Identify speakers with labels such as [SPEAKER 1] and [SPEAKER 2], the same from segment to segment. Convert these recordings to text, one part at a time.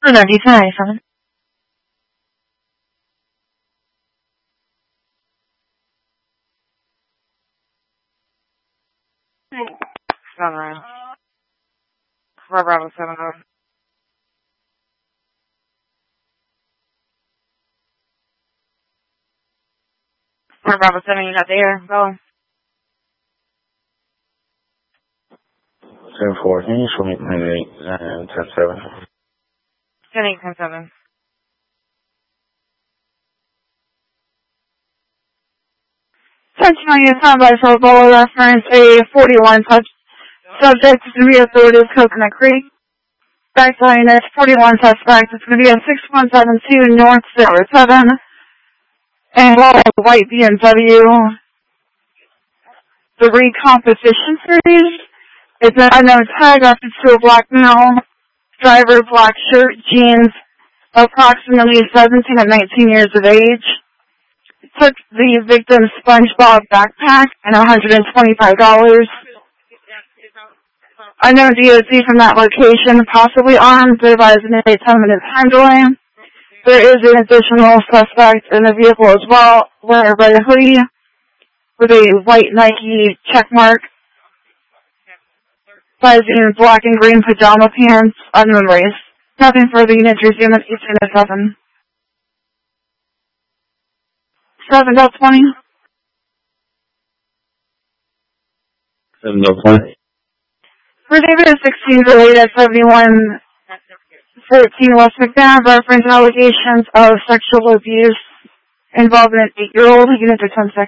[SPEAKER 1] 490-1097.
[SPEAKER 2] Sunrise. 4 Bravo 7 Road. 4 Bravo 7, you got the air. Go.
[SPEAKER 3] 7-4, can you show me 98 and 10-7?
[SPEAKER 2] 10-8, 10-7.
[SPEAKER 1] Touching by Soul reference a 41 touch subject to be authorities Coconut Creek. Backline is 41 suspect. It's going to be a 6172 North 07. And white BMW. The recomposition series. It's an unknown tag reference to a black male. Driver, black shirt, jeans, approximately 17 and 19 years of age. Took the victim's SpongeBob backpack and $125. Unknown DOT from that location, possibly armed, but advising a 10-minute time delay. There is an additional suspect in the vehicle as well, wearing a red hoodie with a white Nike check mark. Advising black and green pajama pants, unknown race. Nothing further, units resume at 18-7. 7-20.
[SPEAKER 3] 7-20.
[SPEAKER 1] For David 16 related at 7113 West McDonough, reference allegations of sexual abuse involving an 8-year-old. Units are 10-6.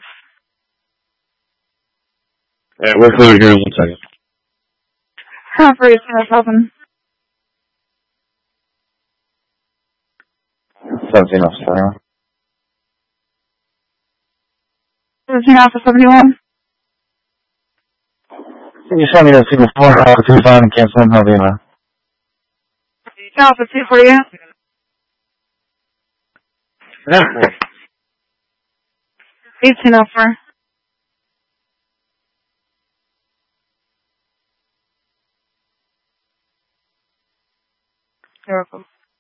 [SPEAKER 3] Yeah, we're clear here in 1 second.
[SPEAKER 1] For 18-7.
[SPEAKER 3] 17 officer.
[SPEAKER 1] 17 Alpha 71.
[SPEAKER 3] Can you show me that signal 4 Alpha 2 sign and cancel them? How do you know?
[SPEAKER 1] Alpha 2 for you.
[SPEAKER 3] Yeah.
[SPEAKER 1] 18 Alpha. You're welcome.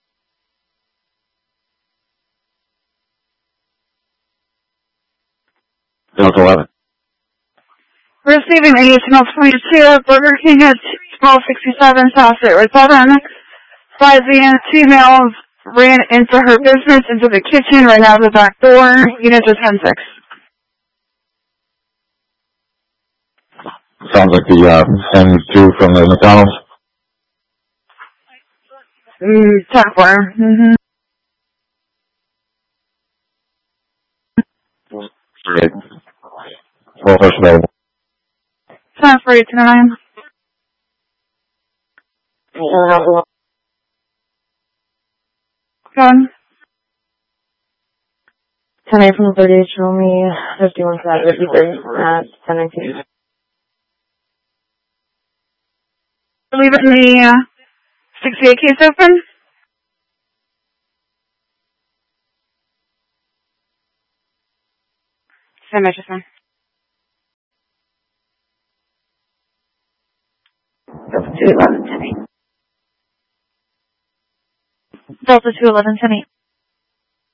[SPEAKER 3] Delta 11.
[SPEAKER 1] Receiving additional 22, Burger King at 1267 South State Road 7. Advising 2 males ran into her business, into the kitchen, right out of the back door. Units are 10-6.
[SPEAKER 3] Sounds like the same two from the McDonald's.
[SPEAKER 1] Software. Mm-hmm.
[SPEAKER 3] Great. Full horse available.
[SPEAKER 1] Time for 8-9. Go on.
[SPEAKER 2] 10-8 from the 38, show me 51 flat 53 at 10-19.
[SPEAKER 1] Leave it in the 68 case open.
[SPEAKER 2] Same as just one.
[SPEAKER 1] Delta 211 10-8.